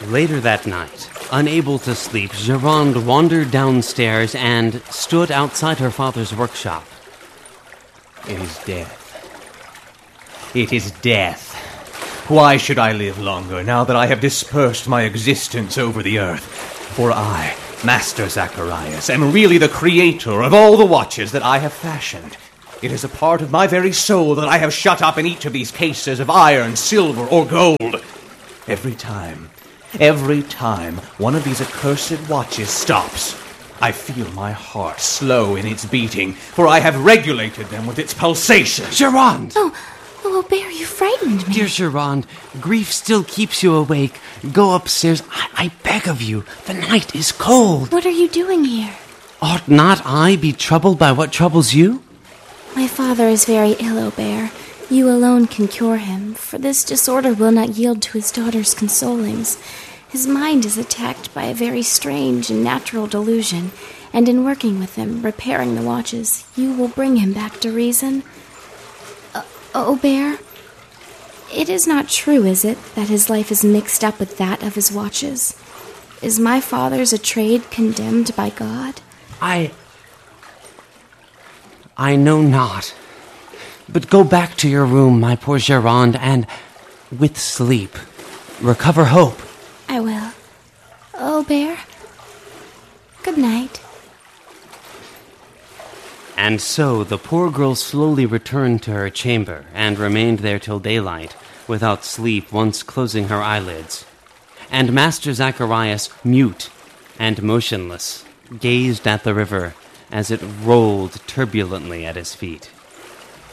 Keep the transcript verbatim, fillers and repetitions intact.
Later that night, unable to sleep, Geronde wandered downstairs and stood outside her father's workshop. It is death. It is death. Why should I live longer now that I have dispersed my existence over the earth? For I, Master Zacharias, am really the creator of all the watches that I have fashioned. It is a part of my very soul that I have shut up in each of these cases of iron, silver, or gold. Every time, every time one of these accursed watches stops, I feel my heart slow in its beating, for I have regulated them with its pulsation. Geronde! Oh, oh, Aubert, you frightened me. Dear Geronde, grief still keeps you awake. Go upstairs, I, I beg of you. The night is cold. What are you doing here? Ought not I be troubled by what troubles you? My father is very ill, Aubert. You alone can cure him, for this disorder will not yield to his daughter's consolings. His mind is attacked by a very strange and natural delusion, and in working with him, repairing the watches, you will bring him back to reason. Uh, Aubert, it is not true, is it, that his life is mixed up with that of his watches? Is my father's a trade condemned by God? I... I know not. But go back to your room, my poor Geronde, and, with sleep, recover hope. I will. Aubert, good night. And so the poor girl slowly returned to her chamber and remained there till daylight, without sleep once closing her eyelids. And Master Zacharias, mute and motionless, gazed at the river as it rolled turbulently at his feet.